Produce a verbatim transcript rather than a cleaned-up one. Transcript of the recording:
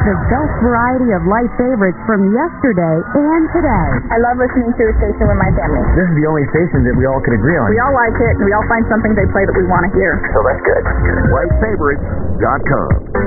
the best variety of life favorites from yesterday and today. I love listening to the station with my family. This is the only station that we all can agree on. We all like it, and we all find something they play that we want to hear. So that's good. Life Favorites dot com.